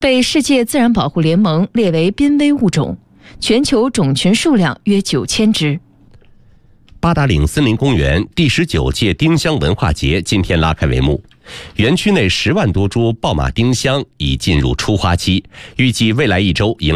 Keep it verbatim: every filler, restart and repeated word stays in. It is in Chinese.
被世界自然保护联盟列为濒危物种，全球种群数量约九千只。 八达岭森林公园第十九届丁香文化节今天拉开帷幕，园区内十万多株爆马丁香已进入出花期，预计未来一周迎